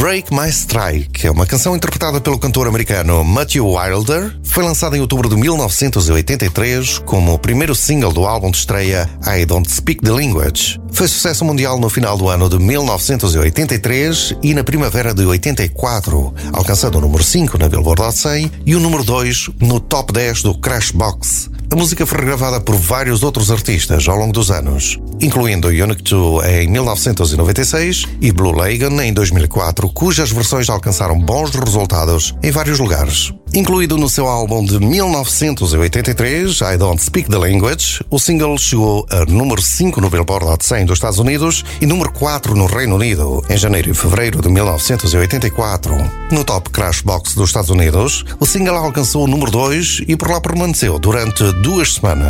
Break My Strike é uma canção interpretada pelo cantor americano Matthew Wilder. Foi lançada em outubro de 1983 como o primeiro single do álbum de estreia I Don't Speak the Language. Foi sucesso mundial no final do ano de 1983 e na primavera de 84, alcançando o número 5 na Billboard Hot 100 e o número 2 no Top 10 do Crashbox. A música foi regravada por vários outros artistas ao longo dos anos, incluindo Unique 2 em 1996 e Blue Lagoon em 2004, cujas versões alcançaram bons resultados em vários lugares. Incluído no seu álbum de 1983, I Don't Speak the Language, o single chegou a número 5 no Billboard Hot 100 dos Estados Unidos e número 4 no Reino Unido, em janeiro e fevereiro de 1984. No Top Crashbox dos Estados Unidos, o single alcançou o número 2 e por lá permaneceu durante 2 semanas.